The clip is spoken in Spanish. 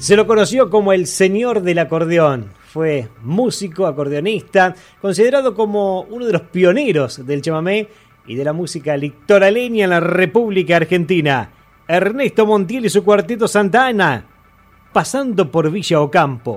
Se lo conoció como el señor del acordeón. Fue músico, acordeonista, considerado como uno de los pioneros del chamamé y de la música litoraleña en la República Argentina. Ernesto Montiel y su cuarteto Santa Ana, pasando por Villa Ocampo.